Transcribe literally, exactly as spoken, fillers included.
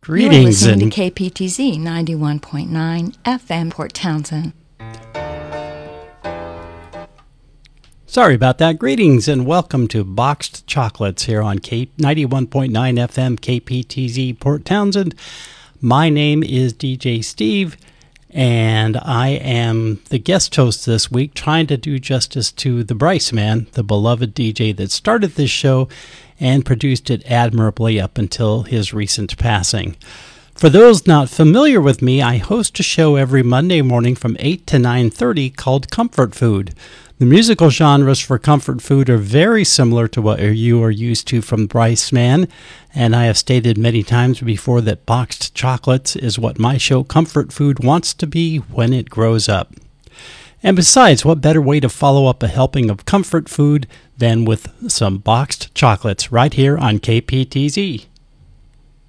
Greetings. You are listening and to K P T Z ninety-one point nine F M Port Townsend. Sorry about that. Greetings and welcome to Boxed Chocolates here on K- ninety-one point nine F M K P T Z Port Townsend. My name is D J Steve, and I am the guest host this week, trying to do justice to the Bryce Man, the beloved D J that started this show and produced it admirably up until his recent passing. For those not familiar with me, I host a show every Monday morning from eight to nine thirty called Comfort Food. The musical genres for Comfort Food are very similar to what you are used to from Bryce Man, and I have stated many times before that Boxed Chocolates is what my show Comfort Food wants to be when it grows up. And besides, what better way to follow up a helping of comfort food than with some boxed chocolates right here on K P T Z?